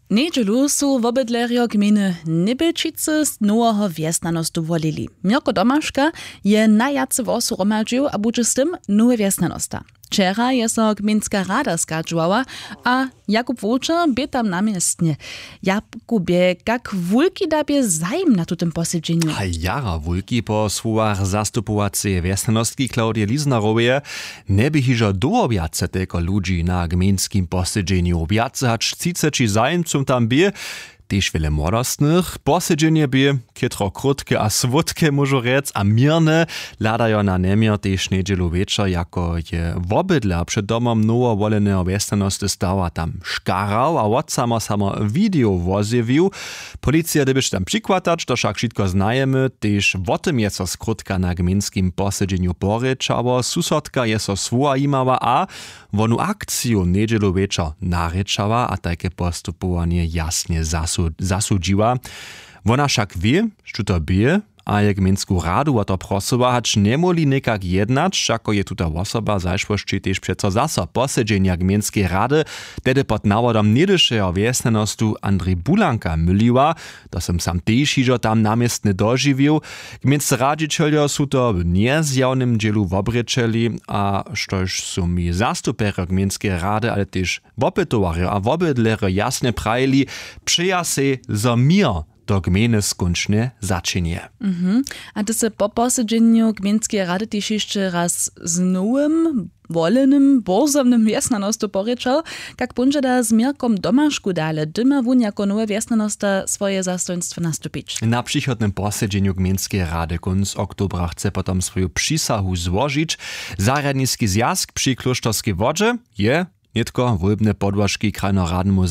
Nedźelu su wobydlerjo gminy Nibelčice z nowego wjesnanostu wolili. Mirko Domaška je najjace wosu romadžił, a budže z tym nowe wjesnanosta. Wczera je so gminska rada skadżowała, a Jakub Wółczer by tam namiestnie. Jakubie, jak wulki dabie zajm na tym posiedzeniu? A jara wulki po słowach zastupowacej wjesnanostki Klaudie Lisnarowie nie by hižo doobiace tylko ludzi na gminskim posiedzeniu. Obiace hacz ciceči zajmcom tam bie, też wiele młodostnych. Posiedzenie bie, kietro krótkie a swódkie może rec, a mirne ladają na nemier też niedzielu wieczor, jako je wobydla przed domom nowo woleného wjesnanosti stała tam szkarał, a od samo video wozjewił. Policja dybyś tam przykładać, to však wszystko znajemy, też o tym jest so skrótka na gminskim posiedzeniu poryczała, susodka jest so swoja imała, a wonu akciju niedzielu wieczor naryczała, a takie postupowanie jasnie zasudziła. Wona však wie, što to bije, a je gminsku radu o to prosila, hacz nie moli nekak jednać, ako je tuta osoba zajszłości też przeco zaso posiedzenia gminskiej rady, tedy pod nawodom niedyšeho wjesnanostu Andrej Bulanka myliła, to som sam też hižo tam namiestny dožiwił. Gminscy radzicieljo su to w niezjawnym dzielu wobryczeli, a štož su mi zastupero gminskiej rady, ale też wopytowario a wobydlero jasne prajili, przyja se za mir do gminy skončne začinie. A ty se po posiedzeniu gminskiej rady też jeszcze raz z nowym, wolenym, borzownym wjesnanostu poryczał, jak bunže da z Mirkom Domašku dale, dyma wun jako nowe wjesnanosta swoje zastojnstwo nastupić. Na przychodnym posiedzeniu gminskiej rady konc oktobra chce potom swoją przysahu złożyć. Zarядnický zjazd przy Kloštorskej Wodźe je Nitko wólbne podłożki krajnoradnemu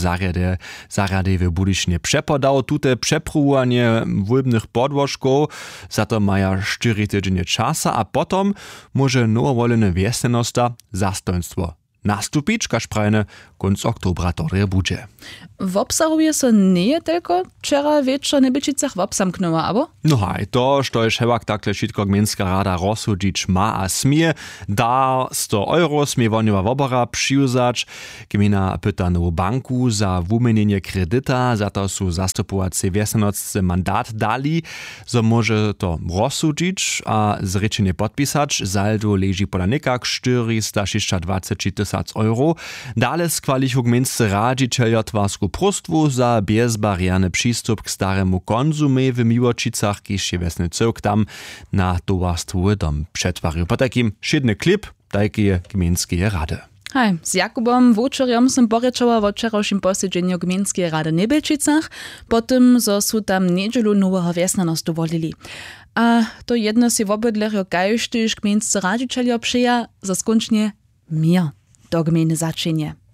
zarady w Budyšnie przepodał tute przepróbowanie wólbnych podłożków, za to maja 4 tygodnie czasa, a potom może nowowolene wjesnanosta zastojnstwo nastupić, kaž prajne konc oktobra to bude. W obsahuje so nie tylko wczera wieczor Nibelčicach wobsamknęła, abo? No haj, to, što je ševak takle šitko gminska rada rozsudzić ma a smije, da 100 euro smije vonjeva wobora přiuzać. Gmina pyta novu banku za wumienienie kredita, za to su zastupovaci wjesnanostce mandat dali, so może to rozsudzić a zrečenje podpisać. Saldo leži pola nekak 420 000 euro. Dale skwalichu gminscy radzicieljo twarsku prostwu za bezbarierny przystup k staremu konzumie w Miłočicach, kiż je wesny cyrk tam na towarstwowy dom przetwarił. Po takim szydny klip takiej gminskiej rady. Hej, z Jakubom Wółczerjom som porečała o wczorajszym posiedzeniu gminskiej rady Nibelčicach, potem zo su tam niedzielu nowego wjesnanostu wolili. A to jedno si wobydlerjo kajštyž gminscy radzicieljo przyja, za skončne mir do gminy začinie.